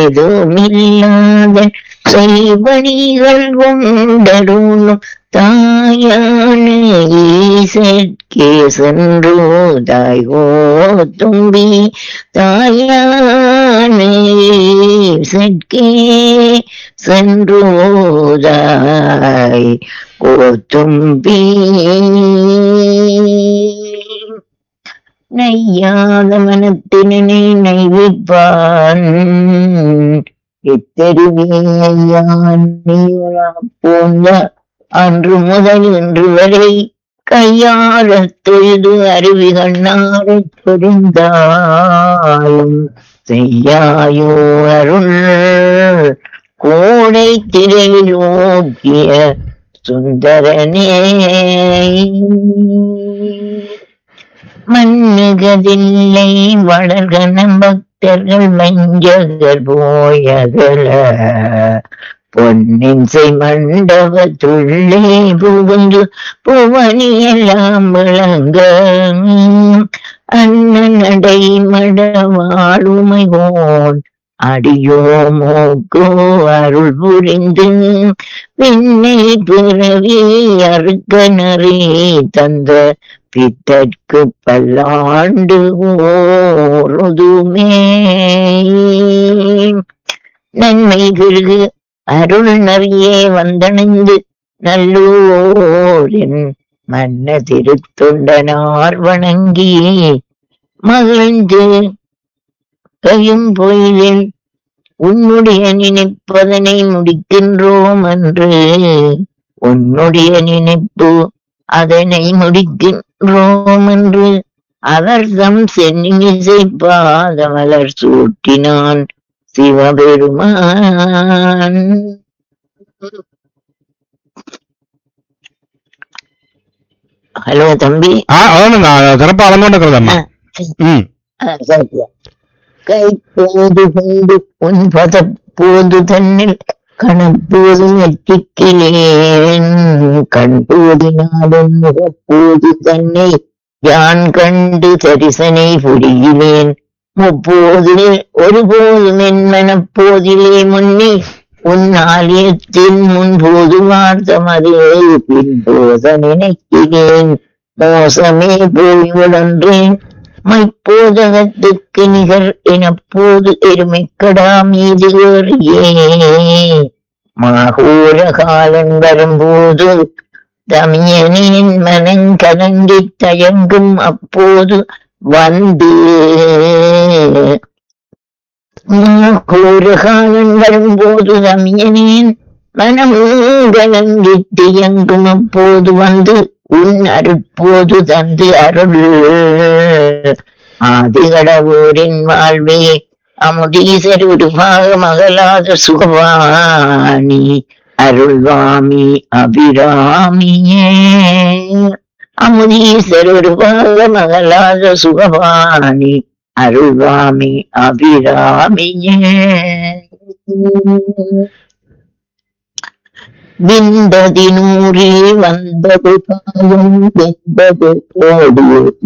ஏதுமில்லாத செய்வனிகள் கொண்டருளும் தாயான ஈசற்கே சென்றோதாய் கோத்தும்பி தாயான ஈசற்கே சென்றோதாய் கோத்தும்பி. நையாத மனத்தினே நைவிப்பான் இத்தெருவியான் நீரா போந்த அன்று முதல் இன்று வரை கையாள தொழுது அருவி கண்ணாரத் புரிந்தாயும் செய்யாயோ அருள் கோடை திரையில் ஓக்கிய சுந்தரனே. மண்ணுகதில்லை வளர்கன பக்தர்கள் மஞ்சகர் போயகல பொன்னின்சை மண்டபத்துள்ளே புகுந்து புவனியெல்லாம் விளங்க அண்ணனடை மடவாளுமைகோன் அடியோ மோக்கோ அருள் புரிந்து பின்னை பிறவி அறுக்கனறி தந்த பித்தற்கு பல்லாண்டு ஓருதுமே. நன்மை பிறகு அருள் நறியே வந்தணிந்து நல்லூரின் மன்ன திருத்தொண்டனார் வணங்கி மகிழ்ந்து கையும் பொய்தில் உன்னுடைய நினைப்பதனை முடிக்கின்றோம் என்று உன்னுடைய நினைப்பு அதனை முடிக்கின்றோம் என்று அவர் தம் சென்னிசை பாதமலர் சூட்டினான் சிவபெருமான். ஹலோ தம்பி. சிறப்பா அளந்தோண்டா கைப்போது கொண்டு உன் பதப்போது தன்னில் கணப்போது எட்டிக்கிலேன் கண்போது நாடும் முகப்போது தன்னை யான் கண்டு தரிசனை புரியிலேன் முப்போதிலே ஒருபோதும் என் மனப்போதிலே முன்னே உன் ஆலயத்தின் முன்போது வார்த்தமதே பின்போத நினைக்கிறேன் மோசமே போய்விடன்றேன் மைப்போதகத்துக்கு நிகர் எனப்போது எருமைக்கடா மீது ஏறியே மாகூர காலம் வரும்போது தமியனின் மனங்கலங்கி தயங்கும் அப்போது வந்து மாகூர காலம் வரும்போது தமியனின் மனம் கலங்கி தயங்கும் அப்போது வந்து உன் அருட்போது தந்து அருள் ஆதிகடவூரின் வாழ்வே அமுதீசர் உருவாக மகளாத சுகவாணி அருள்வாமி அபிராமியே அமுதீசர் உருவாக மகளாத சுகவாணி அருள்வாமி அபிராமியே. விந்ததினூரே வந்தது காயம் வெந்தது கோடு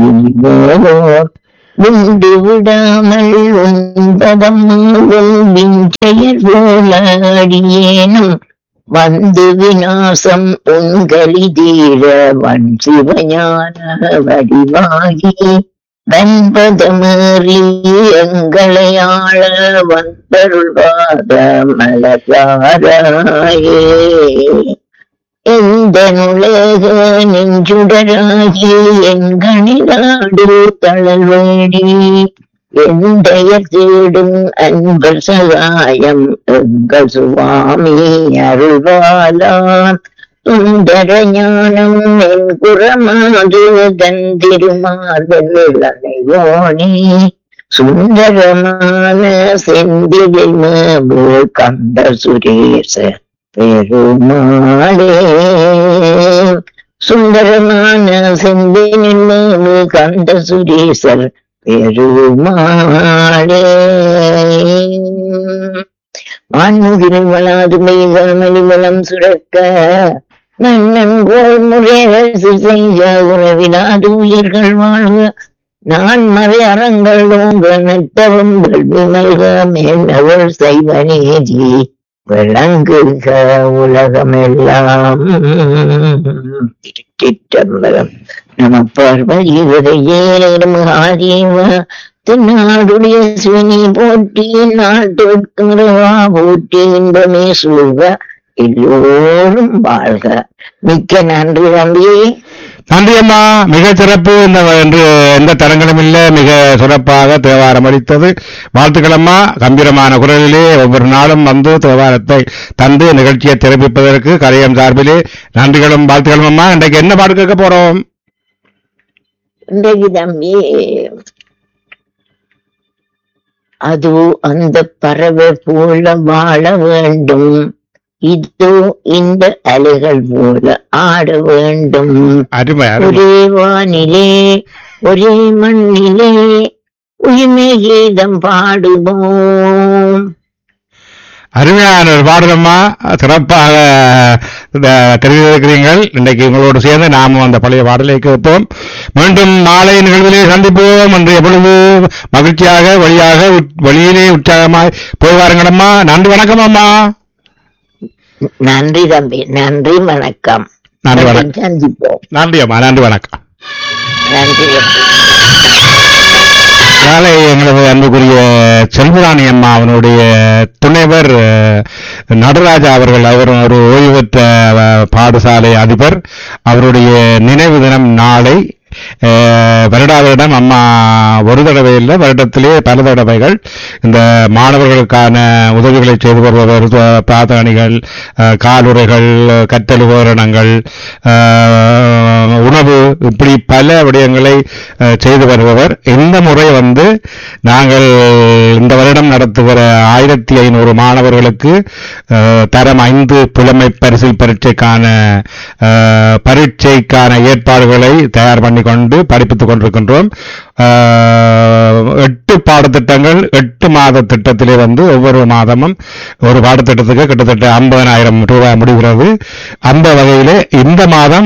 விண்டு விடாமல் உன்பதம் விஞ்செயர் போல அடியேனும் வந்து விநாசம் உங்களி தீர வன் சிவஞான வடிவாகி வன்பதமேறி எங்களை ஆள வந்தருள்வாத மலராயே எந்த நுலக நெஞ்சுடராகி எண்களிலாடு தளர்வேடி எந்தையர் தேடும் அன்பர் சகாயம் எங்கள் சுவாமி அருள்வாளான் சுந்தர ஞானம் என் குறமாது தந்திருமார்போனே சுந்தரமான செந்திலில் மேபோல் கந்த சுரேச பெருமாளே சுந்தரமான செந்திலில் மேபு கந்த சுரேசர் பெருமாளே மான்முகில் வளாதுமை மலிவளம் சுரக்க மன்னன் கோள் முறைகள் செய்ய உறவிலாது உயிர்கள் வாழ்க நான் மறை அறங்கள் ஓங்க நட்டவும் விமல்க மேலவள் செய்வனேதி விளங்குக உலகமெல்லாம். திருச்சிற்றம்பலம். நம பார்வதியே மகாதேவ. தென்னாடுடைய சிவனி போற்றி நாட்டோட்குமரவா போற்றி இன்பமே சூழ்க எல்லோரும் வாழ்க. மிக்க நன்றி தம்பி. நன்றி அம்மா, மிக சிறப்பு. என்று எந்த தரங்களும் இல்லை, மிக சிறப்பாக தேவாரம் அளித்தது. வாழ்த்துக்கள் அம்மா. கம்பீரமான குரலிலே ஒவ்வொரு நாளும் வந்து தேவாரத்தை தந்து நிகழ்ச்சியை திறப்பிப்பதற்கு கரையம் சார்பிலே நன்றிகளும் வாழ்த்துக்களும் அம்மா. இன்றைக்கு என்ன பாட்டு கேட்க போறோம்? இன்றைக்கு தம்பி அது அந்த பறவை போல வாழ வேண்டும், இதோ இந்த அலைகள் போல ஆட வேண்டும். ஒரே வானிலே ஒரே மண்ணிலே உயிர்மை கீதம் பாடுவோம். அருமையான ஒரு பாடலம்மா, சிறப்பாக தெரிவித்திருக்கிறீர்கள். இன்றைக்கு உங்களோடு சேர்ந்து நாமும் அந்த பழைய பாடலை கேட்போம். மீண்டும் நாளை நிகழ்விலே சந்திப்போம். என்று எப்பொழுது மகிழ்ச்சியாக வழியிலே உற்சாகமாய் போய் வாருங்களம்மா. நன்றி, வணக்கம் அம்மா. நன்றி தம்பி, நன்றி, வணக்கம். நன்றி, வணக்கம். சந்திப்போம். நன்றி அம்மா, நன்றி, வணக்கம். நன்றி. நாளை எங்களது அன்புக்குரிய செல்வராணி அம்மா அவனுடைய துணைவர் நடராஜா அவர்கள், அவர் ஒரு ஓய்வு பெற்ற பாடசாலை அதிபர். அவருடைய நினைவு தினம் நாளை. வருடம் அம்மா ஒரு தடவை இல்லை, வருடத்திலே பல தடவைகள் இந்த மாணவர்களுக்கான உதவிகளை செய்து வருபவர். பாதணிகள், காலுறைகள், கற்றல் உபகரணங்கள், உணவு, இப்படி பல விடயங்களை செய்து வருபவர். இந்த முறை நாங்கள் இந்த வருடம் நடத்துகிற 1500 மாணவர்களுக்கு தரம் 5 புலமை பரிசில் பரீட்சைக்கான ஏற்பாடுகளை தயார் பண்ணி கொண்டு படிப்பித்துக் கொண்டிருக்கின்றோம். 8 பாடத்திட்டங்கள் 8 மாத திட்டத்திலே ஒவ்வொரு மாதமும் ஒரு பாடத்திட்டத்துக்கு கிட்டத்தட்ட 50,000 ரூபாய் முடிகிறது. அந்த வகையிலே இந்த மாதம்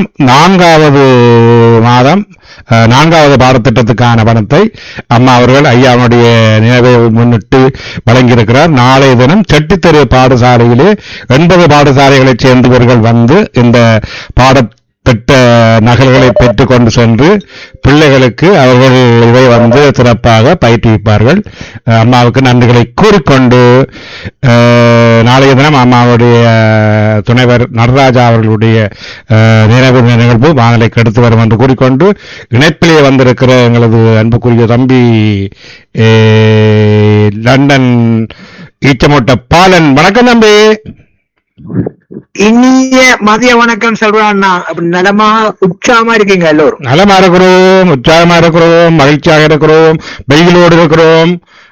4வது பாடத்திட்டத்துக்கான பணத்தை அம்மா அவர்கள் ஐயாவுடைய நினைவை முன்னிட்டு வழங்கியிருக்கிறார். நாளைய தினம் செட்டித்தெரு பாடசாலையிலே 80 பாடசாலைகளைச் சேர்ந்தவர்கள் இந்த பாடத்திட்ட நகல்களை பெற்றுக் கொண்டு சென்று பிள்ளைகளுக்கு அவர்கள் இதை சிறப்பாக பயிற்றுவிப்பார்கள். அம்மாவுக்கு நன்றிகளை கூறிக்கொண்டு நாளைய தினம் அம்மாவுடைய துணைவர் நடராஜா அவர்களுடைய நினைவு நிகழ்வு வானலைக்கு எடுத்து வரும் என்று கூறிக்கொண்டு இணைப்பிலே வந்திருக்கிற எங்களது அன்புக்குரிய தம்பி லண்டன் ஈச்சமோட்ட பாலன், வணக்கம் தம்பி. இனிய மதிய வணக்கம் சொல்றான்னா. நலமா உற்சாகமா இருக்கீங்க? எல்லோரும் நலமா இருக்கிறோம், உற்சாகமா இருக்கிறோம், மகிழ்ச்சியாக இருக்கிறோம், வெயிலோடு இருக்கிறோம்.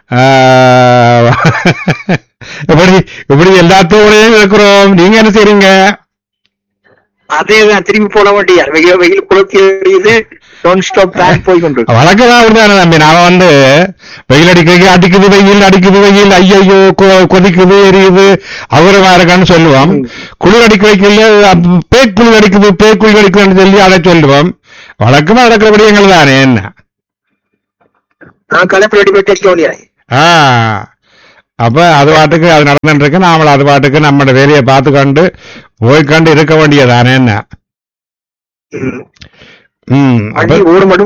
இப்படி எல்லாத்தோடையும் இருக்கிறோம். நீங்க என்ன செய்றீங்க? அதேதான், திரும்பி போட மாட்டியா? வெயில் குளத்தி எறியுது, நான் ஸ்டாப் போய் கொண்டு வழக்கதான் அப்படிதானே தம்பி. நாம வெயில் அடிக்குது வெயில் ஐயோ கொதிக்குது எரியுது அவரமா இருக்கான்னு சொல்லுவோம். குளிர் அடிக்க வைக்கல, பேக்குளிர் அடிக்குதுன்னு சொல்லி அதை சொல்லுவோம். வழக்கமா நடக்கிறபடி எங்கள் தானே என்ன அப்ப அது பாட்டுக்கு அது நடந்துட்டு இருக்கு. நாம அது பாட்டுக்கு நம்மளோட வேலையை பார்த்துக்கொண்டு போய்கொண்டு இருக்க வேண்டியதானே என்ன. வண்டி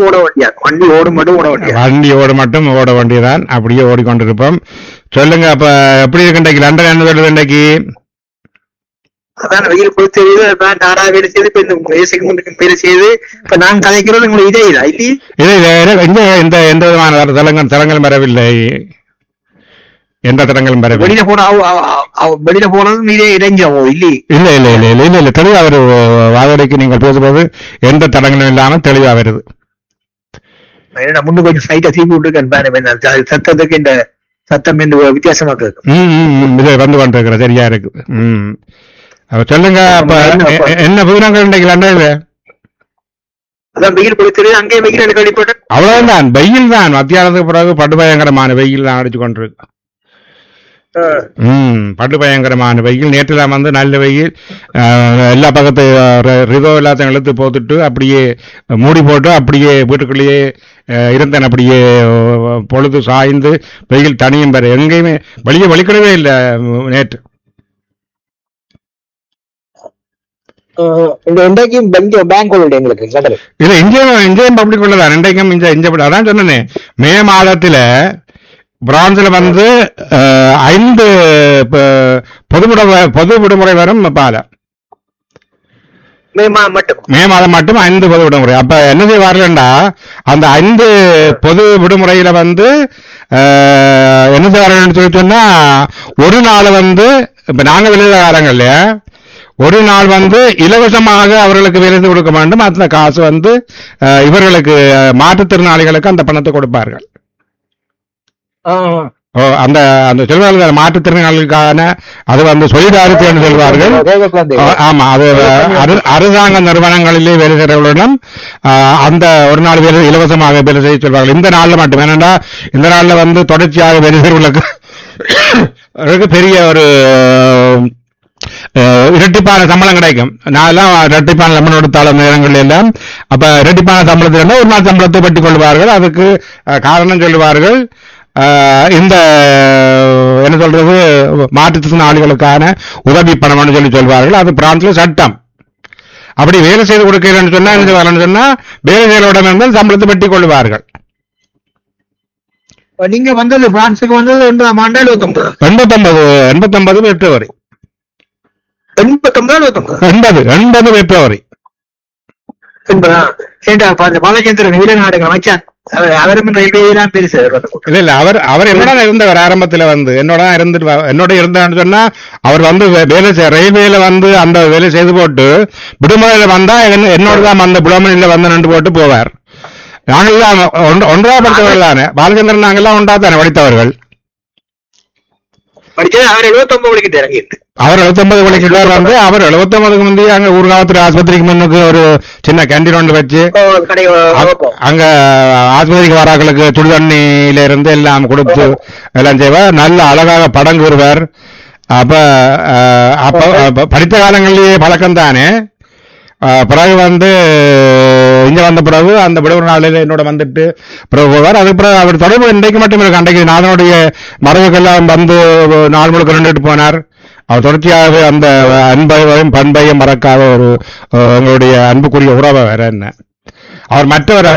ஓடு மட்டும் ஓட வேண்டியதான். அப்படியே ஓடிக்கொண்டிருப்போம். சொல்லுங்க, அப்ப எப்படி இருக்கு லண்டன்? என்ன சொல்லுது இன்னைக்கு? அதான் வெயில் கொடுத்து நாடா வேலை செய்து வேலை செய்து இப்ப நான் கதைக்கிறது உங்களுக்கு எந்த விதமான தளங்களும் வரவில்லை. எந்த தடங்களும் வெளியில போனது மீதே இடைஞ்சவோ இல்ல தெளிவா வருது. வாதடைக்கு நீங்கள் பேசும்போது எந்த தடங்களும் இல்லாம தெளிவா வருது. முன்னு கொஞ்சம் சைட்டை தீப்பி விட்டுருக்கேன். சத்தத்துக்கு இந்த சத்தம் வித்தியாசமா இருக்கு. இது வந்து கொண்டிருக்கிற சரியா இருக்கு. சொல்லுங்க, அப்ப என்ன விவரங்கள் இன்னைக்கு லண்டன்ல? அதான் வெயில் கொடுத்துரு, அங்கே வெயில் எனக்கு அடிப்பட்ட அவ்வளவுதான். வெயில் தான் மத்தியானத்துக்கு பிறகு படுபயங்கரமான வெயில் தான் அடிச்சு கொண்டிருக்கு. படு பயங்கரமான வெயில். நேற்றுலாம் வந்து நல்ல வெயில். எல்லா பக்கத்து ரிதோ எல்லாத்தையும் இழுத்து போட்டுட்டு அப்படியே மூடி போட்டு அப்படியே வீட்டுக்குள்ளேயே இருந்தேன். அப்படியே பொழுது சாய்ந்து வெயில் தனியும் பெற எங்கேயுமே வெளியே வலிக்கவே இல்லை நேற்று. பேங்க் ஹாலிடே எங்களுக்கு இல்ல இங்கேயும் பப்ளிக் உள்ளதான். இன்றைக்கும் அதான் சொன்னேன். மே மாதத்துல பிரான்ஸ்ல வந்து 5 பொது விடுமுறை வரும் பால. மே மாதம் மட்டும் 5 பொது விடுமுறை. அப்ப என்ன செய்வார்கள்டா, அந்த 5 பொது விடுமுறையில வந்து என்ன செய்வார்கள் சொல்லி சொன்னா, ஒரு நாள் வந்து இப்ப நாங்க வெளியில ஒரு நாள் வந்து இலவசமாக அவர்களுக்கு வேலை கொடுக்க வேண்டும். அந்த காசு வந்து இவர்களுக்கு மாற்றுத்திறனாளிகளுக்கு அந்த பணத்தை கொடுப்பார்கள். அந்த அந்த சொல்வார்கள் மாற்றுத்திறனாளிகளுக்கான அது வந்து சொலிடாரிட்டி என்று சொல்வார்கள். ஆமா, அது அரசாங்க நிறுவனங்களிலே வேலை செய்கிறவர்களிடம் அந்த ஒரு நாள் வேலை இலவசமாக வேலை செய்ய சொல்வார்கள். இந்த நாள்ல மட்டும். ஏனென்றா இந்த நாள்ல வந்து தொடர்ச்சியாக வேலை செய்கிறவர்களுக்கு பெரிய ஒரு இரட்டிப்பான சம்பளம் கிடைக்கும். நான் எல்லாம் இரட்டிப்பான சம்பளம் எடுத்தாலும் நேரங்கள் எல்லாம் அப்ப இரட்டிப்பான சம்பளத்தில் ஒரு நாள் சம்பளத்தை பெற்றுக் கொள்வார்கள். அதுக்கு காரணம் சொல்லுவார்கள், இந்த என்ன சொல்றது மாற்றுத்திறனாளிகளுக்கான உதவி பணம்னு சொல்வார்கள். அது பிரான்ஸ்ல சட்டம். அப்படி வேலை செய்து கொடுக்கிறேன்னு சொன்னா என்ன செய்வார்கள் சொன்னா, வேலை செய்யறோடம் இருந்தால் சம்பளத்தை பெற்றுக் கொள்வார்கள். நீங்க வந்தது பிரான்ஸுக்கு வந்தது 89 பிப்ரவரி. 80 பிப்ரவரி. பாலச்சந்திரன் ஈழநாடு அமைச்சார். அவரும் ரயில்வேலாம் பெருசு இல்ல. அவர் என்னோட இருந்தவர் ஆரம்பத்துல வந்து என்னோட இருந்தான்னு சொன்னா, அவர் வந்து வேலை ரயில்வேல வந்து அந்த வேலை செய்து போட்டு விடுமுறையில வந்தா என்னோட தான் அந்த புலமணியில வந்து நின்று போட்டு போவார். நாங்கெல்லாம் ஒன்றாக படித்தவர்கள் தானே. பாலச்சந்திரன் நாங்கெல்லாம் ஒன்றா தானே படித்தவர்கள். அவர் 79 வழிக்கிட்டார் வந்து. அவர் 79க்கு முந்தைய அங்க ஊர்காவத்துறை ஆஸ்பத்திரிக்கு முன்னுக்கு ஒரு சின்ன கேண்டீன் ஒன்று வச்சு அங்க ஆஸ்பத்திரிக்கு வராக்களுக்கு சுடுதண்ணியில இருந்து எல்லாம் கொடுத்து எல்லாம் செய்வார். நல்ல அழகாக படம் கூறுவார். அப்ப படித்த காலங்களிலேயே பழக்கம் தானே. பிறகு வந்து இங்க வந்த பிறகு அந்த விடுமுறை நாளில் என்னோட வந்துட்டு பிறகு போவார். அது பிறகு அவர் தொடர்பு இன்றைக்கு மட்டும் இருக்கு. அன்றைக்கு நானுடைய மரபுக்கெல்லாம் வந்து நாள் முழுக்க நின்றுட்டு போனார். அவர் தொடர்ச்சியாகவே அந்த அன்பையும் பண்பையும் மறக்காத ஒரு எங்களுடைய அன்புக்குரிய உறவை வேற என்ன. அவர் மற்றவர்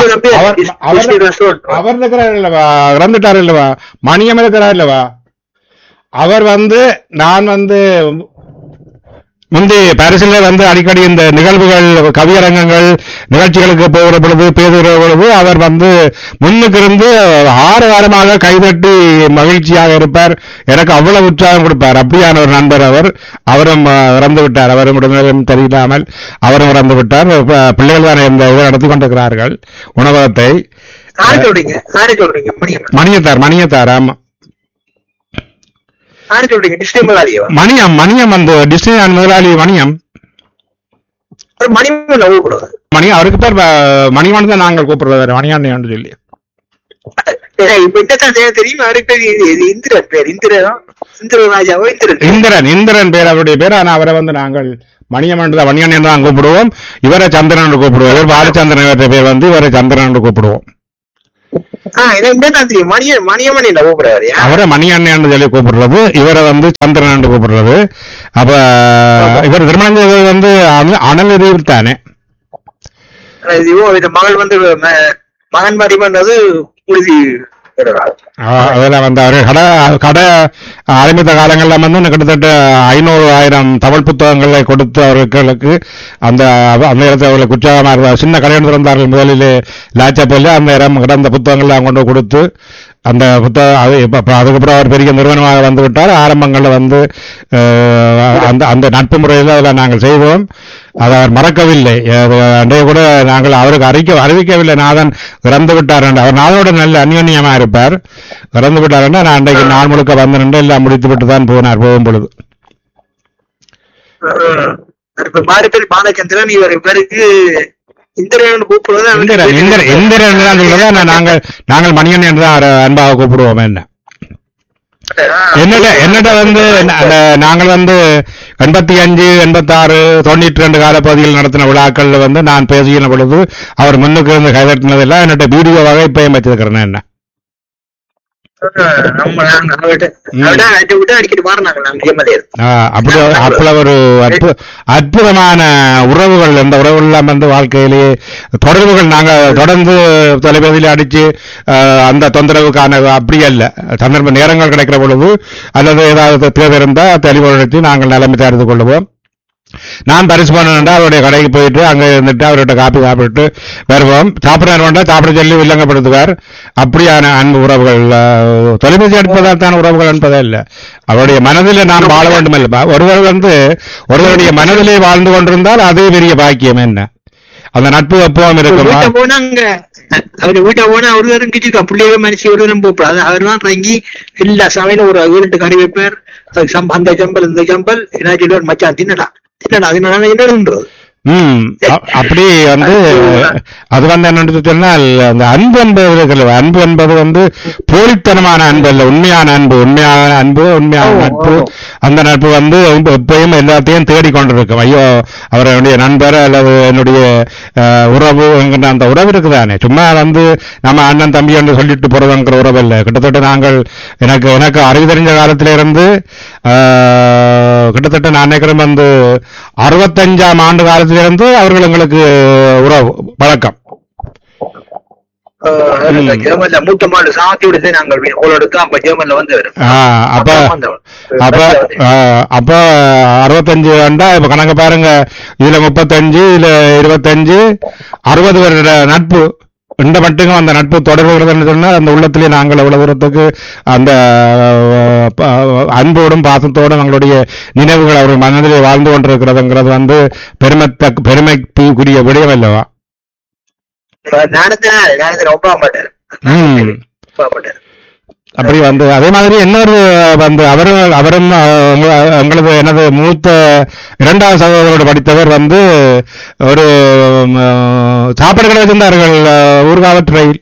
அவர் இருக்கிறார் இல்லவா, இறந்துட்டார் இல்லவா, மணியம் இருக்கிறார் இல்லவா. அவர் வந்து நான் வந்து முந்தி பாரிஸில் வந்து அடிக்கடி இந்த நிகழ்வுகள் கவியரங்கங்கள் நிகழ்ச்சிகளுக்கு போகிற பொழுது பேசுகிற பொழுது அவர் வந்து முன்னுக்கு இருந்து 6 வாரமாக கைதட்டி மகிழ்ச்சியாக இருப்பார். எனக்கு அவ்வளவு உற்சாகம் கொடுப்பார். அப்படியான ஒரு நண்பர் அவர். அவரும் இறந்து விட்டார். அவரும் உடனே தெரியாமல் அவரும் இறந்து விட்டார். பிள்ளைகள் தான் இந்த இதை நடத்தி கொண்டிருக்கிறார்கள் உணவகத்தை. மணியத்தார். ஆமா, மணியம் அந்த டிஸ்னி முதலாளி மணியம். மணி அவருக்கு பேர் மணிவன் தான் நாங்கள் கூப்பிடுறது, மணியான்னு சொல்லி. இந்திரன் பேர் அவருடைய பேர். ஆனா அவரை வந்து நாங்கள் மணியமன் தான் மணியன் தான் கூப்பிடுவோம். இவரை சந்திரன் என்று கூப்பிடுவோம். இவர் பாலச்சந்திரன் பேர் வந்து இவரை சந்திரன் என்று கூப்பிடுவோம். அவரை மணியண்ணன் சொல்லி கூப்பிடுறது, இவரை வந்து சந்திரன் கூப்பிடுறது. அப்ப இவர் திருமணம் வந்து அனல் எரிவு தானே. மகள் வந்து மகன் மாதிரி பண்றது அதெல்லாம் வந்து அவர் கடை ஆரம்பித்த காலங்கள்ல வந்து கிட்டத்தட்ட 500,000 தமிழ் புத்தகங்களை கொடுத்து அவர்களுக்கு அந்த நேரத்தில் அவர்களுக்கு உற்சாகமாக இருந்தார். சின்ன கடையில் திறந்தார்கள் முதலில் லாச்சப்பல்ல. அந்த நேரம் கிடந்த புத்தகங்கள்லாம் கொண்டு கொடுத்து அந்த புத்தகம் அதுக்கப்புறம் அவர் பெரிய நிறுவனமாக வந்து விட்டார். ஆரம்பங்களில் வந்து அந்த நட்பு முறையில் அதில் நாங்கள் செய்வோம். அதை அவர் மறக்கவில்லை. அன்றைய கூட நாங்கள் அவருக்கு அறிவிக்கவில்லை நாதன் இறந்து விட்டார் என்று. அவர் நாதோட நல்ல அந்யோன்யமா இருப்பார். இறந்து விட்டார் என்று நான் அன்றைக்கு நாள் முழுக்க வந்து எல்லாம் முடித்து விட்டு தான் போனார். போகும் பொழுது பாலச்சந்திரன் இவர் இவருக்கு இந்திரன் நாங்கள் மணியன் என்று தான் அன்பாக கூப்பிடுவோம். என்ன என்னட்ட வந்து நாங்கள் வந்து 85, 86, 92 காலப்பகுதியில் நடத்தின விழாக்கள்ல வந்து நான் பேசுகிற பொழுது அவர் முன்னுக்கு இருந்து கைதட்டினதெல்லாம் என்னட்ட வீடியோவாக இப்பயும் வச்சிருக்கிறேன். என்ன அப்படி ஒரு அற்புதமான உறவுகள், இந்த உறவுகள் எல்லாம் வந்து வாழ்க்கையிலேயே தொடர்புகள். நாங்க தொடர்ந்து தொலைபேசியில் அடிச்சு அந்த தொந்தரவுக்கான அப்படி அல்ல, சந்தர்ப்ப நேரங்கள் கிடைக்கிற பொழுது அல்லது ஏதாவது தேவை இருந்தால் தெளிவுபடுத்தி நாங்கள் நிலைமை தயாரித்துக் கொள்வோம். நான் பரிசு பண்ணா அவருடைய கடைக்கு போயிட்டு அங்க இருந்துட்டு அவர்கிட்ட காப்பி சாப்பிட்டு வருவோம். சாப்பிட சாப்பிட சொல்லி வில்லங்கப்படுத்துவார். அப்படியான அன்பு உறவுகள். தொலைபேசி அனுப்பதால் தான் உறவுகள் அனுப்பதே இல்லை, அவருடைய மனதில் நாம் வாழ வேண்டும் அல்ல. ஒருவர் வந்து ஒருவருடைய மனதிலே வாழ்ந்து கொண்டிருந்தால் அதே பெரிய பாக்கியம். என்ன அந்த நட்பு எப்பவும் இருக்குமா? அவரு வீட்டை போனா ஒருவரும் கிட்ட பிள்ளைய மனுஷி ஒருவரும் போப்பாது. அவர் தான் தங்கி எல்லா சமையலும் ஒரு 7-8 கடை வைப்பார். அந்த சம்பல் இந்த சம்பல் என்ன மச்சான் தின்னடா அதனால என்னன்றது. அப்படி வந்து அது வந்து என்ன சொன்னால் அந்த அன்பு என்பது அன்பு என்பது வந்து போலித்தனமான அன்பு அல்ல, உண்மையான அன்பு. உண்மையான நட்பு. அந்த நட்பு வந்து எப்பயும் எல்லாத்தையும் தேடிக்கொண்டிருக்கும். ஐயோ அவருடைய நண்பர் அல்லது என்னுடைய உறவு என்கின்ற அந்த உறவு இருக்குதானே. சும்மா வந்து நம்ம அண்ணன் தம்பி என்று சொல்லிட்டு போறதுங்கிற உறவு இல்லை. கிட்டத்தட்ட நாங்கள் எனக்கு அறிவு தெரிஞ்ச காலத்திலிருந்து கிட்டத்தட்ட நான் நினைக்கிறேன் வந்து 65ஆம் ஆண்டு காலத்திலிருந்து அவர்கள் எங்களுக்கு உறவு பழக்கம். அப்ப 65 ஆண்டா இப்ப கணக்கு பாருங்க. இதுல 35, இதுல 25, 60 வருட நட்பு. இந்த மட்டும் அந்த நட்பு தொடர்புகிறதுன்னு சொன்னால் அந்த உள்ளத்திலே நாங்கள் எவ்வளவு தூரத்துக்கு அந்த அன்போடும் பாசத்தோடும் எங்களுடைய நினைவுகள் அவர்கள் மனதிலே வாழ்ந்து கொண்டிருக்கிறதுங்கிறது வந்து பெருமைக்குரிய விடயம் அல்லவா? அப்படி வந்து அதே மாதிரி இன்னொரு வந்து அவரும் எங்களது எனது மூத்த 2வது சகோதரோடு படித்தவர் வந்து ஒரு சாப்பாடு கடை வச்சிருந்தார்கள் ஊர்காவற்றுறையில்.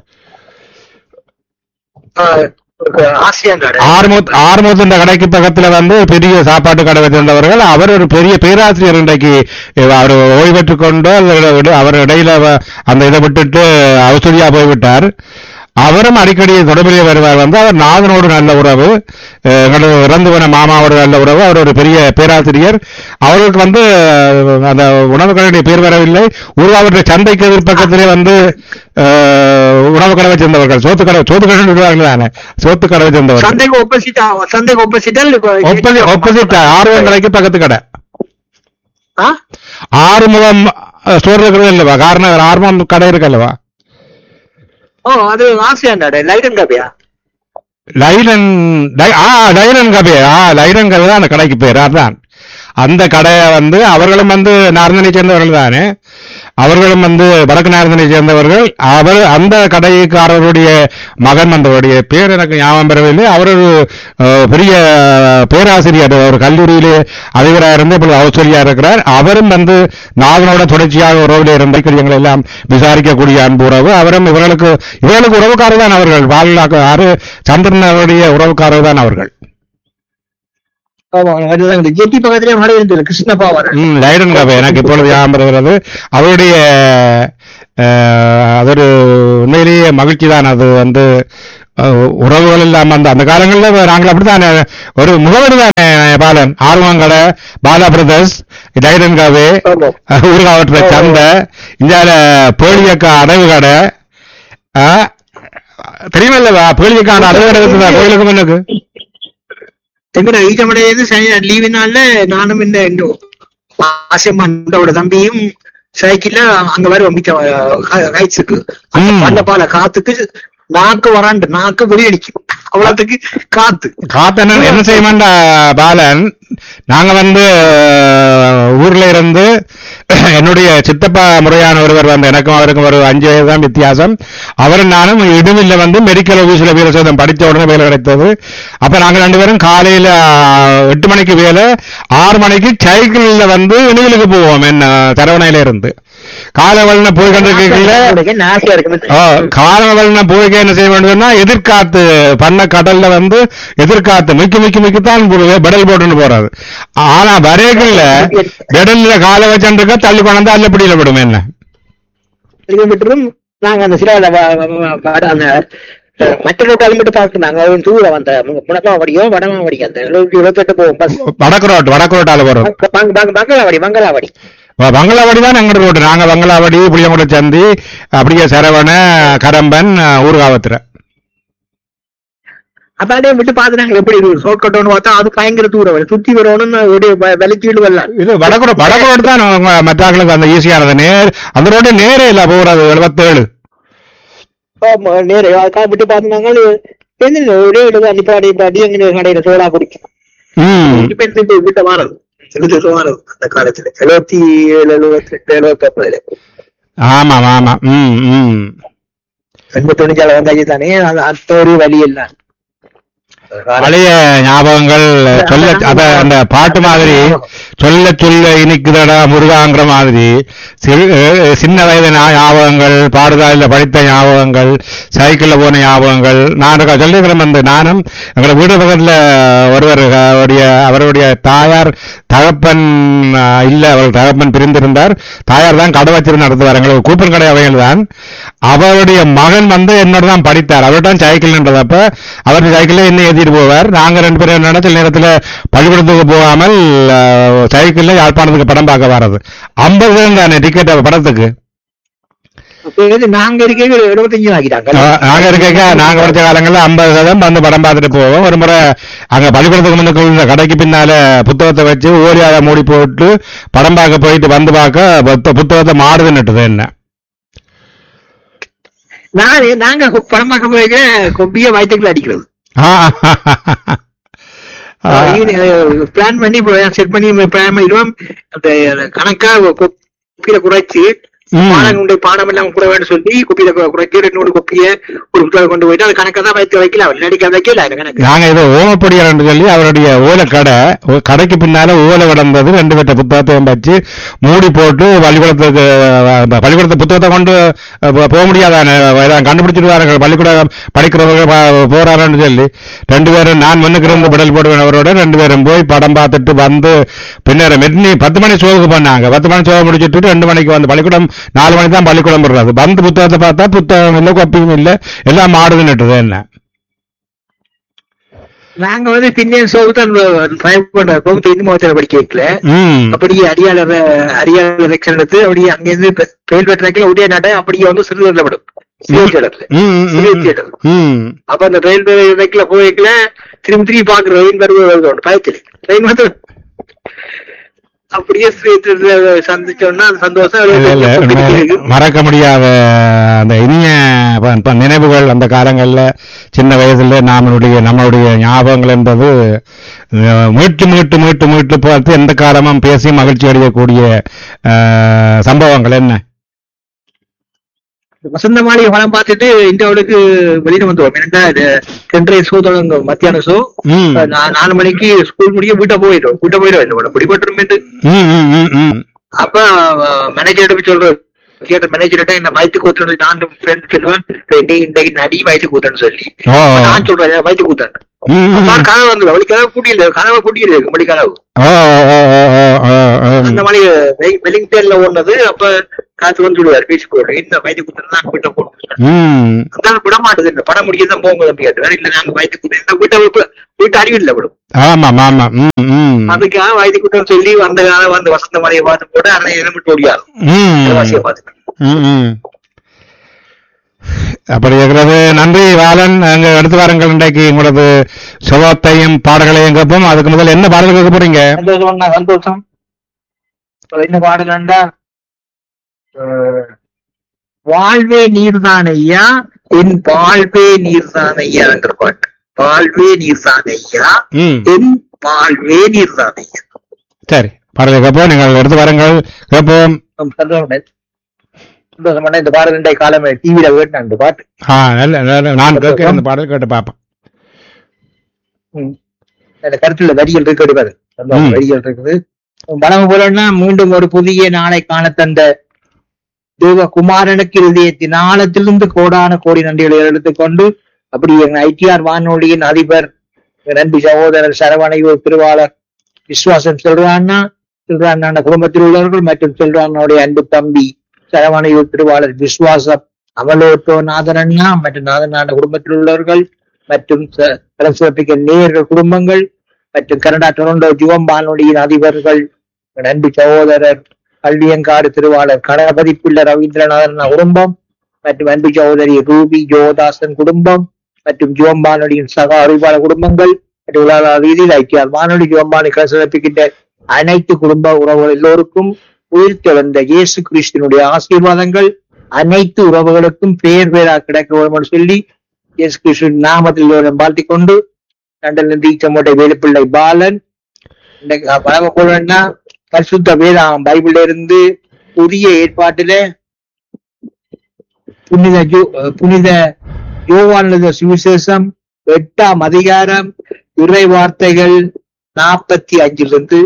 ஆறுமுகத்து இந்த கடைக்கு பக்கத்துல வந்து பெரிய சாப்பாட்டு கடை வச்சிருந்தவர்கள். அவர் ஒரு பெரிய பேராசிரியர். இன்றைக்கு அவர் ஓய்வு பெற்றுக் கொண்டு அவர் இடையில அந்த இதை விட்டுட்டு ஆஸ்திரேலியா போய்விட்டார். அவரும் அடிக்கடி தொடர்பிலே வருவார். வந்து அவர் நாதனோடு நல்ல உறவு, எங்களது இறந்து போன மாமாவோட நல்ல உறவு. அவர் ஒரு பெரிய பேராசிரியர். அவர்களுக்கு வந்து அந்த உணவு கடையுடைய பேர் வரவில்லை. ஊர்காவற்றை சந்தைக்கு எதிர்பக்கத்திலே வந்து உணவு கடை வச்சிருந்தவர்கள். சோத்து கடை தானே, சோத்து கடை வச்சிருந்தவர்கள். ஆப்போசிட் ஆறுமுகம் கடைக்கு பக்கத்து கடை. ஆறுமுகம் ஸ்டோர் இருக்கிறது இல்லவா? காரணம் ஆறுமுகம் கடை இருக்கு அல்லவா? லைடன் கபே தான் அந்த கடைக்கு பேர். அதுதான் அந்த கடையை வந்து அவர்களும் வந்து நார்ந்தனை சேர்ந்தவர்கள் தானே. அவர்களும் வந்து வடக்கு நார்ந்தனை சேர்ந்தவர்கள். அவர் அந்த கடைக்காரருடைய மகன், அந்தவருடைய பேர் எனக்கு ஞாபகம் பெறவில்லை. அவர் ஒரு பெரிய பேராசிரியர், ஒரு கல்லூரியிலே அதிபராக இருந்து இப்பொழுது ஆஸ்திரேலியா இருக்கிறார். அவரும் வந்து நாகனோட தொடர்ச்சியாக உறவுல இருந்த எங்களை எல்லாம் விசாரிக்கக்கூடிய அன்பு உறவு. அவரும் இவர்களுக்கு உறவுக்காரர் தான் அவர்கள். வாழ்நாள் சந்திரனுடைய உறவுக்காரர் தான் அவர்கள். எனக்கு இப்பொழுது ஞாபகம். அவருடைய அது உண்மையிலேயே மகிழ்ச்சி தான். அது வந்து உறவுகள் இல்லாம அந்த காலங்களில் நாங்கள் அப்படித்தானே ஒரு முகவரி தானே. பாலன் ஆர்வங்கடை, பாலா பிரதர்ஸ், டைடன் காவே, ஊர்காவற்ற சந்தை, இந்தியால பேழியக்கா அடைவு கடை தெரியுமில்லவா? பேழியக்கா அடைவு கடை இருக்குதா கோயிலுக்கு முன்னுக்கு? எங்கட ஈட்டமடையது லீவு நாள்ல நானும் இந்த ஆசியம்மாவோட தம்பியும் சைக்கிள்ல அங்க வர கைச்சுக்கு அந்த பால காத்துக்கு நாக்கு வராண்டு நாக்கு வெளியடிக்கும். அவ்வளவுக்கு காத்து என்ன செய்யமாண்டா பாலன். நாங்க வந்து ஊர்ல இருந்து என்னுடைய சித்தப்பா முறையான ஒருவர் வந்து, எனக்கும் அவருக்கும் ஒரு 5 வயது தான் வித்தியாசம். அவரும் நானும் இடுமில்ல வந்து மெடிக்கல் ஆபீஸ்ல வேலை செய்தோம். படித்த உடனே வேலை கிடைத்தது. அப்ப நாங்க 2 பேரும் காலையில 8 மணிக்கு வேலை, 6 மணிக்கு சைக்கிள்ல வந்து இணுவிலுக்கு போவோம். என்ன தரவணையில இருந்து காலவழன போய் கொண்டிருக்கீங்கள ஆசையா இருக்கு. காலவழன போய் என்ன செய்ய வேண்டும்னா எதிர்காத்து பண்ண கடல்ல வந்து எதிர்காத்து மிக்கத்தான் பெடல் போட்டுன்னு போறாது. ஆனா வரைகள்ல பெடல்ல காலை வச்சுருக்க தள்ளி கொண்டாந்து அல்ல பிடியில விடும் என்ன விட்டுரும். நாங்க அந்த சில அந்த மற்ற கிளம்பிட்டு பாக்குறாங்க தூரம் அந்த முனப்பாவடியோ வடமாவடி அந்த 78 போகும் பஸ் வடக்கு ரோட்டால போறோம். மங்களாவடி தான் எங்க ரோடு. நாங்க பங்களாவடி புளியங்குட சந்தி அப்படியே சரவண கடம்பன் ஊர்காவத்துற அப்படியே விட்டு பாத்துனாங்க எப்படி ஷார்ட் கட்டோன்னு பார்த்தா அது பயங்கர தூரம் சுத்தி வரணும்னு ஒரு விலைக்கீடு வரலாம். இது வடக்கு ரோடு தான் மற்றாக்களுக்கு அந்த ஈஸியானது. அந்த ரோடு நேரே இல்ல போறது 77 நேர விட்டு பாத்துனாங்க ஒரே நிப்பாடி எங்க கடையில சோடா குடிக்கும் வீட்டை மாறது அந்த காலத்துல 77 78 ஆமா ஆமா 89 வந்தாச்சு தானே. அந்த ஒரு வழி எல்லாம் பழைய ஞாபகங்கள் சொல்ல அத அந்த பாட்டு மாதிரி சொல்ல இனிக்குதடா முருகாங்கிற மாதிரி சின்ன வயது ஞாபகங்கள், பாடுதாளில் படித்த ஞாபகங்கள், சைக்கிள்ல போன ஞாபகங்கள். நான் சொல்லிக்கிறேன். அந்த நானும் எங்களோட வீடு பக்கத்துல ஒருவர் அவருடைய தாயார் தகப்பன் இல்ல, அவர் தகப்பன் பிரிந்திருந்தார். தாயார் தான் கடை வச்சிருந்து நடத்துவார். எங்களுக்கு கூப்பன் கடை அவைகள் தான். அவருடைய மகன் வந்து என்னோட தான் படித்தார். அவர் தான் சைக்கிள்ன்றதப்ப அவருடைய சைக்கிள்ல என்ன ஏற்றிட்டு போவார். நாங்க 2 பேரும் என்னன்னா சில நேரத்துல பள்ளிக்கூடத்துக்கு போகாமல் சைக்கிள்ல யாழ்ப்பாணத்துக்கு படம் பார்க்க வர்றது. 50 தானே டிக்கெட் படத்துக்கு. நாங்க இருக்க 75 ஆகிட்டாங்க. நாங்க படிச்ச காலங்கள்ல 50 வந்து படம் பார்த்துட்டு போவோம். ஒரு முறை அங்க பள்ளிக்கூடத்துக்கு முன்னுக்கு கடைக்கு பின்னால புத்தகத்தை வச்சு ஓரியாத மூடி போட்டு படம் பார்க்க போயிட்டு வந்து பார்க்க புத்தகத்தை மாறுதுன்னுட்டுது என்ன. நாங்க படம் பார்க்க போய் கொம்பிய வயிற்றுக்குள்ள அடிக்கிறது பிளான் பண்ணி செட் பண்ணி பிளான் பண்ணிடுவோம். அந்த கணக்கா கொப்பியில குறைச்சு பாடம் எல்லாம் கூட வேணும் சொல்லி கொப்பியில குறைச்சி 2 கொப்பிய ஒரு புத்தகம் கொண்டு போயிட்டு அது கணக்கா தான் வைத்து வைக்கல நடிக்க வைக்கல. நாங்க ஏதோ ஓமப்படியார் சொல்லி அவருடைய ஓலை கடைக்கு பின்னால ஓலை விடந்தது 2 பேர்ட்ட புத்தகத்தையும் வச்சு மூடி போட்டு பள்ளிக்கூடத்து புத்தகத்தை கொண்டு போக முடியாதான கண்டுபிடிச்சிருவார்கள். பள்ளிக்கூடம் படிக்கிறவர்கள் போறாருன்னு சொல்லி 2 பேரும் நான் முன்னுக்கு இருந்து விடல் போடுவேன் அவரோட 2 பேரும் போய் படம் பார்த்துட்டு வந்து பின்னர் 10 மணி ஷோவுக்கு பண்ணாங்க. 10 மணி ஷோவை முடிச்சுட்டு 2 மணிக்கு வந்து பள்ளிக்கூடம் 4 மணிக்கு தான் பள்ளிக்கூடம் போடுறது. வந்து புத்தகத்தை பார்த்தா புத்தகம் இல்லை, கொப்பியும் இல்லை, எல்லாம் மாடுதுன்னுட்டுது என்ன. நாங்க வந்து பின்னியன் சோவுதான் படிக்க வைக்கல. அப்படியே அரியாளர் எடுத்து அப்படியே அங்கிருந்து ரயில்வே ட்ராக்ல உடைய நாட்டை அப்படியே வந்து சிறுவர்ல விடும். அப்ப அந்த ரயில்வே ட்ராக்ல போய்க்கல திரும்பி பாக்குற ரயில் வருவது பயத்தில் ட்ரெயின் வந்து அப்படியே சந்திச்சோம்னா சந்தோஷம் மறக்க முடியாத அந்த இனிய நினைவுகள். அந்த காலங்கள்ல சின்ன வயசுல நம்மளுடைய ஞாபகங்கள் என்பது மீட்டு பார்த்து எந்த காலமும் பேசி மகிழ்ச்சி அடையக்கூடிய சம்பவங்கள் என்ன. வசந்த மாளிகை படம் பார்த்துட்டு இந்தியாவுக்கு வெளியில வந்துடுவோம். ஏன்னா 2:30 ஷோ தொடங்கும், மத்தியான ஷோ. 4 மணிக்கு ஸ்கூல் முடிய வீட்டை போயிடும் பிடிபட்டு. அப்ப மேனேஜர் சொல்ற தியேட்டர் மேனேஜர்கிட்ட என்ன வயிற்று கூத்துன்னு நான் ஃப்ரெண்ட் சொல்லுவேன், இன்றைக்கு நடி வயிற்று கூத்தன்னு சொல்லி நான் சொல்றேன் வயிற்று கூத்தன். கனவு வந்து அவளுக்கு கனவு கூட்டியில கனவை கூட்டியில இருக்கு மணி கனவு அந்த மாதிரி வெலிங்டன்ல ஓடுனது. அப்ப காசு வந்து சொல்லுவார் பேசி போடுறேன் இந்த வயிற்று கூத்தன் தான் வீட்டை போட்டு விட மாட்டது. இந்த படம் முடிக்கதான் போங்க முடியாது. வேற இல்ல நாங்க வயிற்று கூட்டம் வீட்டு அறிவு இல்லை விடும். அதுக்காக வயிற்று கூட்டம் சொல்லி வந்த காலம் வந்து வசந்த மலையை பார்த்து போட்டு அதை எலும்பிட்டு ஓடியாது பார்த்து. அப்படி இருக்கிறது. நன்றி வாலன். அங்க எடுத்து வாருங்கள். இன்றைக்கு உங்களது சுகத்தையும் பாடல்களையும் கேட்போம். அதுக்கு முதல்ல என்ன பாடல் கேட்க போறீங்க? சந்தோஷம். என்ன பாடல்டா? வாழ்வே நீர்தான் ஐயா, என் வாழ்வே நீர்தான் ஐயா என்ற பாட்டு. வாழ்வே நீர்தான் ஐயா, என் வாழ்வே நீர்தான் ஐயா. சரி, பாடலை கேட்போம். நீங்கள் எடுத்து வாருங்கள், கேட்போம். சந்தோஷமான இந்த பாடல் இன்றைய காலமே டிவியில கேட்டேன் அந்த பாட்டு. நான் கேட்க அந்த பாடல் கேட்டு பார்ப்பேன். கருத்துல வரிகள் இருக்கு, எடுப்பாரு வரிகள் இருக்குது. பலம் போலன்னா மீண்டும் ஒரு புதிய நாளை காண தந்த தேவகுமாரனுக்கு இருதயத்தின் ஆழத்திலிருந்து கோடான கோடி நன்றிகளை எடுத்துக்கொண்டு அப்படி எங்கள் ஐடிஆர் வானொலியின் அதிபர் நன்றி சகோதரர் சரவணையூர் திருவாளர் விஸ்வாசம் சொல்றான்னா குடும்பத்தில் உள்ளவர்கள் மற்றும் சொல்றானுடைய அன்பு தம்பி சரவணையூர் திருவாளர் விஸ்வாசம் அமலோட்டோ நாதனண்ணா மற்றும் நாதனான குடும்பத்தில் உள்ளவர்கள் மற்றும் சிறப்பிக்க நேயர்கள் குடும்பங்கள் மற்றும் கனடா டொரண்டோ ஜுவம் வானொலியின் அதிபர்கள் நன்றி சகோதரர் கல்வியங்காடு திருவாளர் கணபதி பிள்ளை ரவீந்திரநாதன் குடும்பம் மற்றும் அன்பு சகோதரி ரூபி ஜோதாசன் குடும்பம் மற்றும் ஜுவம் வானொலியின் சக அறிவாளர் குடும்பங்கள் மற்றும் உலக ரீதியில் ஐக்கியார் வானொலி ஜுவம் வானொலி சிறப்பிக்கின்ற அனைத்து குடும்ப உறவுகள் எல்லோருக்கும் உயிர்த்தெழுந்த இயேசு கிறிஸ்துவினுடைய ஆசீர்வாதங்கள் அனைத்து உறவுகளுக்கும் பேர் பேராக கிடைக்க வேண்டும் என்று சொல்லி இயேசு கிறிஸ்துவின் நாமத்தில் வாழ்த்திக் கொண்டு லண்டனில் தீச்சமோட்டை வேலுப்பிள்ளை பாலன் வழங்கக்கூடா பரிசுத்த வேதாம் பைபிள்ல இருந்து புதிய ஏற்பாட்டில புனித யோவான் சுவிசேஷம் 8ஆம் அதிகாரம் இறை வார்த்தைகள் 45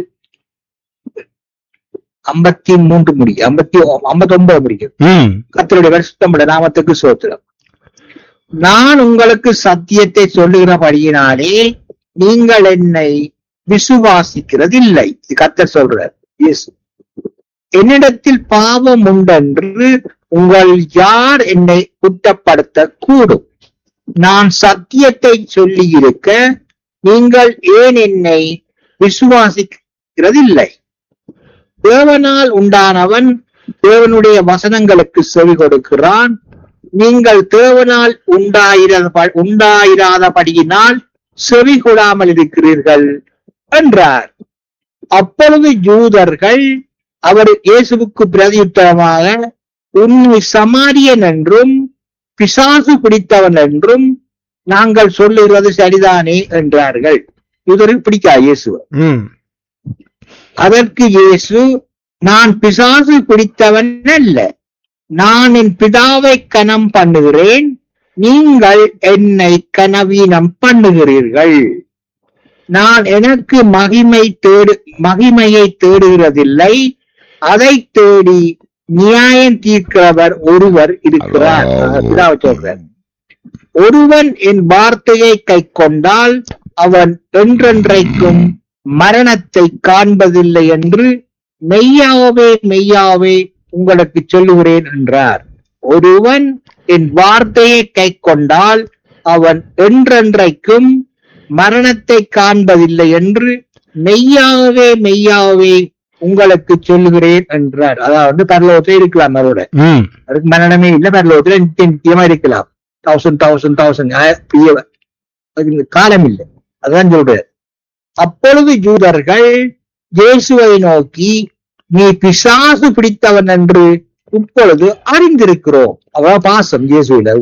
53 முடியும் 59 முடியும். கர்த்தருடைய பரிசுத்த நாமத்துக்கு ஸ்தோத்திரம். நான் உங்களுக்கு சத்தியத்தை சொல்லுகிறபடியினாலே நீங்கள் என்னை விசுவாசிக்கிறது இல்லை. கர்த்தர் சொல்றார். என்னிடத்தில் பாவம் உண்டென்று உங்கள் யார் என்னை குற்றப்படுத்த கூடும்? நான் சத்தியத்தை சொல்லி இருக்க நீங்கள் ஏன் என்னை விசுவாசிக்கிறது இல்லை? தேவனால் உண்டானவன் தேவனுடைய வசனங்களுக்கு செவி கொடுக்கிறான். நீங்கள் தேவனால் உண்டாயிராதபடியினால் செவி கொடாமல் இருக்கிறீர்கள் என்றார். அப்பொழுது யூதர்கள் அவர் இயேசுவுக்கு பிரதியுத்தரமாக, உன்னை சமாரியன் என்றும் பிசாசு பிடித்தவன் என்றும் நாங்கள் சொல்லுகிறது சரிதானே என்றார்கள். யூதருக்கு பிடிக்கா இயேசு. அதற்கு இயேசு, நான் பிசாசு பிடித்தவன் அல்ல, நான் என் பிதாவை கனம் பண்ணுகிறேன், நீங்கள் என்னை கனவீனம் பண்ணுகிறீர்கள். நான் எனக்கு மகிமையை தேடுகிறதில்லை, அதை தேடி நியாயம் தீர்க்கிறவர் ஒருவர் இருக்கிறார். சொல்றார், ஒருவன் என் வார்த்தையை கை கொண்டால் அவன் என்றென்றைக்கும் மரணத்தை காண்பதில்லை என்று மெய்யாவே மெய்யாவே உங்களுக்கு சொல்லுகிறேன் என்றார். ஒருவன் என் வார்த்தையை கை கொண்டால் அவன் என்றென்றைக்கும் மரணத்தை காண்பதில்லை என்று மெய்யாவே மெய்யாவே உங்களுக்கு சொல்லுகிறேன் என்றார். அதாவது பரலோகத்துல இருக்கலாம், அவரோட அதுக்கு மரணமே இல்லை, பரலோகத்துல நித்தியமா இருக்கலாம். 1000 காலம் இல்லை, அதுதான் சொல்றார். அப்பொழுது யூதர்கள் இயேசுவை நோக்கி, நீ பிசாசு பிடித்தவன் என்று இப்பொழுது அறிந்திருக்கிறோம். அவ்வளவு பாசம் இயேசுல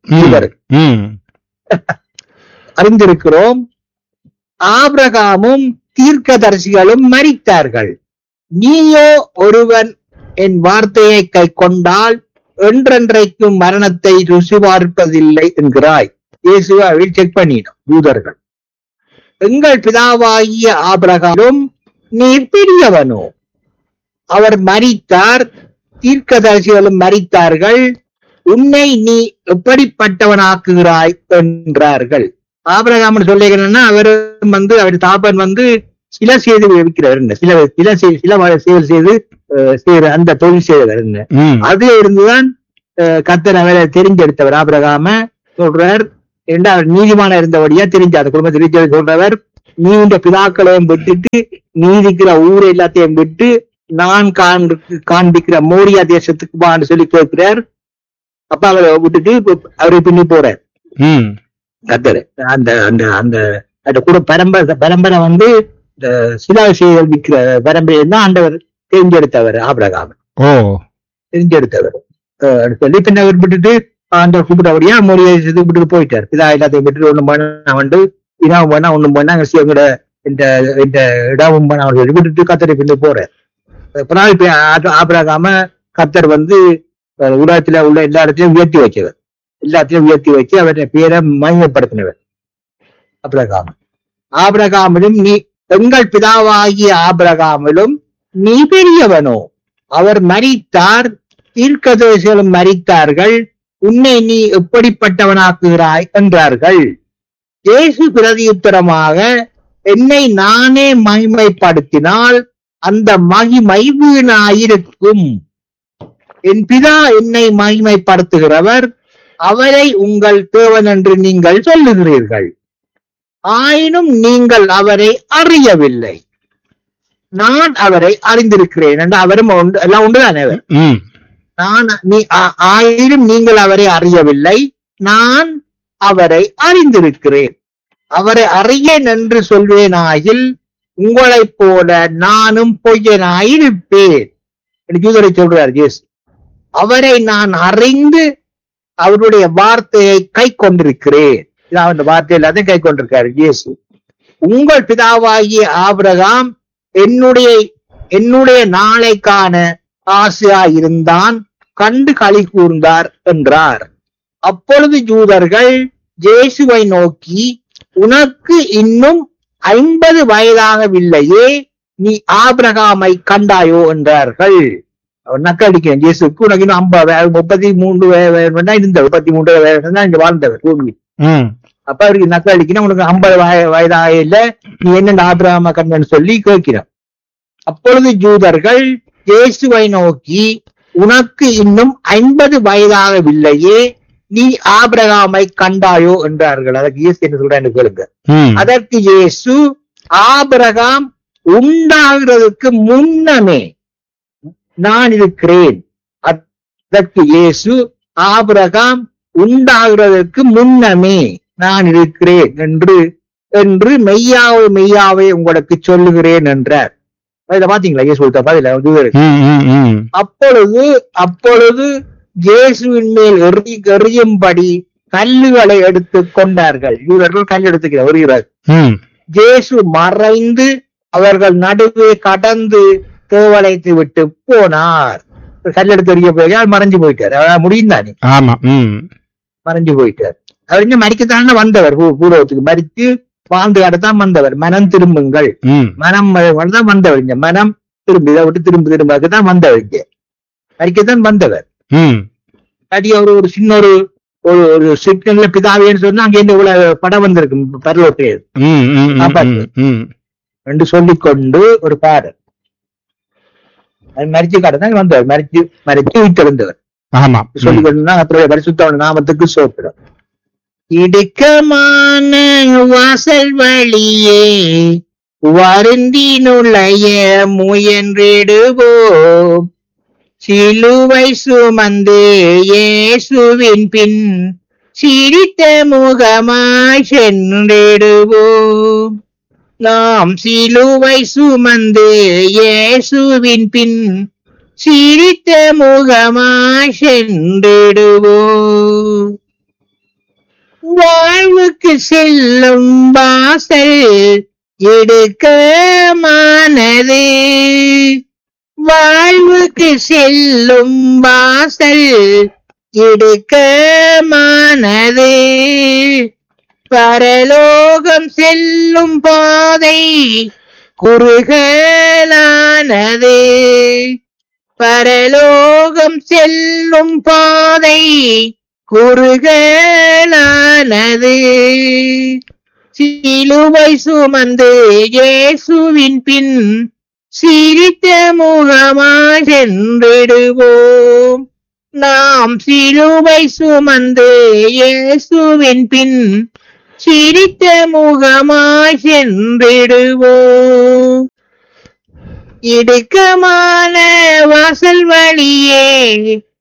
அறிந்திருக்கிறோம். ஆபிரகாமும் தீர்க்கதரிசிகளும் மரித்தார்கள், நீயோ ஒருவன் என் வார்த்தையை கை கொண்டால் என்றென்றைக்கும் மரணத்தை ருசி பார்ப்பதில்லை என்கிறாய். இயேசுவை செக் பண்ணிடும் யூதர்கள். எங்கள் பிதாவாகிய ஆபிரகாமும் நீர் பெரியவனோ, அவர் மரித்தார், தீர்க்கதரிசிகளும் மரித்தார்கள், உன்னை நீ எப்படிப்பட்டவனாக்குகிறாய் என்றார்கள். ஆபிரகாம் சொல்லுகிறேன்னா அவரும் அவர் தாப்பன் சில செய்து வைக்கிறார், சில செய்து அந்த தொழில் செய்தவர். அதுல இருந்துதான் கர்த்தர் அவரை தெரிஞ்செடுத்தவர். ஆபிரகாம சொல்றார், அவர் நீதிமான இருந்தபடியா தெரிஞ்ச அந்த குடும்பத்தை தெரிஞ்ச சொல்றவர், நீ இந்த பிதாக்களையும் விட்டுட்டு நீ இருக்கிற ஊரை எல்லாத்தையும் விட்டு நான் காண்பிக்கிற மோரியா தேசத்துக்கு வான்னு சொல்லி கேட்கிறார். அப்ப அவரை விட்டுட்டு அவரை பின்னி போறார் கர்த்தர். அந்த அந்த அந்த கூட பரம்பரை இந்த சிலா செய்தல் விற்கிற பரம்பரை தான் ஆண்டவர் தெரிஞ்செடுத்தவர். ஆபிரகாம் தெரிஞ்செடுத்தவர் சொல்லி பின்ன அவர் விட்டுட்டு அந்த கூப்பிட்டபடியா மோரியா தேசத்துக்கு விட்டுட்டு போயிட்டார். பிதா எல்லாத்தையும் விட்டுட்டு ஒண்ணும் பண்ண இனாவும் பண்ணா ஒண்ணும் பண்ணா எங்களோட இந்த இடமும் பண்ண அவர் விட்டுட்டு கத்தரை பின்னு போறார். ஆபிரகாம கர்த்தர் உலகத்துல உள்ள எல்லா இடத்தையும் உயர்த்தி வச்சவர், எல்லாத்தையும் உயர்த்தி வச்சு அவருடைய பேரை மகிமைப்படுத்தினவர். ஆபிரகாமிலும் நீ எங்கள் பிதாவாகிய ஆபிரகாமிலும் நீ பெரியவனோ, அவர் மரித்தார், தீர்க்கதரிசிகளும் மரித்தார்கள், உன்னை நீ எப்படிப்பட்டவனாக்குகிறாய் என்றார்கள். இயேசு பிரதியுத்தரமாக, என்னை நானே மகிமைப்படுத்தினால் அந்த மகிமை வீணாயிருக்கும். என் பிதா என்னை மகிமைப்படுத்துகிறவர், அவரை உங்கள் தேவன் என்று நீங்கள் சொல்லுகிறீர்கள். ஆயினும் நீங்கள் அவரை அறியவில்லை, நான் அவரை அறிந்திருக்கிறேன் என்று அவரும் எல்லாம் உண்டுதானே. ஆயினும் நீங்கள் அவரை அறியவில்லை, நான் அவரை அறிந்திருக்கிறேன். அவரை அறியேன் என்று சொல்வேனாயில் உங்களைப் போல நானும் பொய்யனாயிருப்பேன் என்று யூதரை சொல்றார் இயேசு. அவரை நான் அறிந்து அவருடைய வார்த்தையை கை கொண்டிருக்கிறேன். அந்த வார்த்தை எல்லாத்தையும் கை கொண்டிருக்காரு இயேசு. உங்கள் பிதாவாகிய ஆபிரகாம் என்னுடைய நாளைக்கான ஆசையா இருந்தான், கண்டு களி கூர்ந்தார் என்றார். அப்பொழுது யூதர்கள் இயேசுவை நோக்கி, உனக்கு இன்னும் 50 வயதாகவில்லையே, நீ ஆபிரகாமை கண்டாயோ என்றார்கள். நக்கடிக்கிறேன் இயேசுக்கு, உனக்கு இன்னும் 33 இருந்த 33 வயது இங்க வாழ்ந்தவர் பூமி. அப்ப அவருக்கு நக்கடிக்கணும், உனக்கு 50 வயதாக இல்ல, நீ என்ன ஆபிரகாமை கண்டன்னு சொல்லி கேட்கிறான். அப்பொழுது யூதர்கள் இயேசுவை நோக்கி, உனக்கு இன்னும் 50 வயதாகவில்லையே, நீ ஆபிரகாமை கண்டாயோ என்றார்கள். அதற்கு இயேசு என்ன சொல்றான்னு கேளுங்க. அதற்கு இயேசு, ஆபிரகாம் உண்டாகிறதுக்கு முன்னமே நான் இருக்கிறேன். அதற்கு இயேசு, ஆபிரகாம் உண்டாகிறதற்கு முன்னமே நான் இருக்கிறேன் என்று மெய்யாவே உங்களுக்கு சொல்லுகிறேன் என்றார். இத பாத்தீங்களா இயேசு சொல்ற? அப்பொழுது இயேசுவின் மேல் எறியும்படி கல்லுகளை எடுத்து கொண்டார்கள். இவர்கள் கல் எடுத்துக்கிறார். இயேசு மறைந்து அவர்கள் நடுவே கடந்து தேவாலயத்தை விட்டு போனார். கல் எடுத்து எறிய போய் மறைஞ்சு போயிட்டார். முடியும் தானே, மறைஞ்சு போயிட்டார். அவர் இன்னும் மறிக்கத்தானே வந்தவர், பூலோகத்துக்கு மறித்து வாழ்ந்து காட்டத்தான் வந்தவர். மனம் திரும்புங்கள், மனம் தான் வந்தவர். இங்க மனம் திரும்பி இதை விட்டு திரும்பதான் வந்தவர். இங்க மறிக்கத்தான் வந்தவர். ஒரு சின்ன ஒரு சிக்னல்ல பிதாவேன்னு சொன்னா அங்க இருந்து இவ்வளவு படம் வந்திருக்கு பரலோகே என்று சொல்லிக்கொண்டு ஒரு பாடல். மரிச்சு காட்டத்தான் வந்தவர், மறிச்சு உயிர்த்தெழுந்தவர் சொல்லிக்கொண்டு பரிசுத்த நாமத்துக்கு சோப்பிடும். இடுக்கமான வாசல் வழியே வருந்தி நுழைய முயன்றிடுவோம், சிலுவை சுமந்து இயேசுவின் பின் சிரித்த முகமாய் சென்றிடுவோம். நாம் சிலுவை சுமந்து இயேசுவின் பின் சிரித்த முகமாய் சென்றிடுவோம். வாழ்வுக்கு செல்லும் வாசல் இடுக்கமானது, வாழ்வுக்கு செல்லும் வாசல் இடுக்கமானது, பரலோகம் செல்லும் பாதை குறுகலானது, பரலோகம் செல்லும் பாதை குறுகலானது. சிலுவை சுமந்து இயேசுவின் பின் சிரித்த முகமாய் சென்றிடுவோம். நாம் சிலுவை சுமந்து இயேசுவின் பின் சிரித்த முகமாய் சென்றிடுவோம். இடுக்கமான வாசல் வழியே